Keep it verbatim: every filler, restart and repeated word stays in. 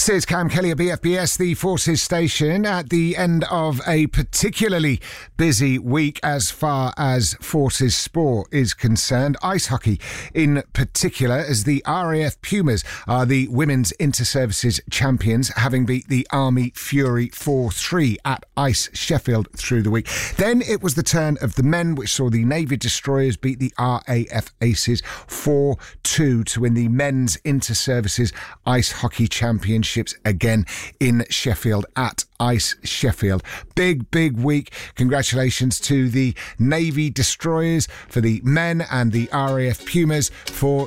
This is Cam Kelly at B F B S, the Forces station, at the end of a particularly busy week as far as Forces sport is concerned. Ice hockey in particular, as the R A F Pumas are the women's inter-services champions, having beat the Army Fury four three at Ice Sheffield through the week. Then it was the turn of the men, which saw the Navy Destroyers beat the R A F Aces four two to win the men's inter-services ice hockey championships again in Sheffield at Ice Sheffield. Big, big week. Congratulations to the Navy Destroyers for the men and the R A F Pumas for